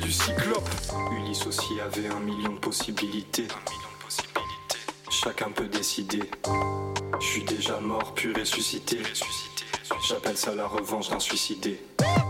du cyclope. Ulysse aussi avait 1 million de possibilités. Chacun peut décider. Je suis déjà mort puis ressuscité. J'appelle ça la revanche d'un suicidé.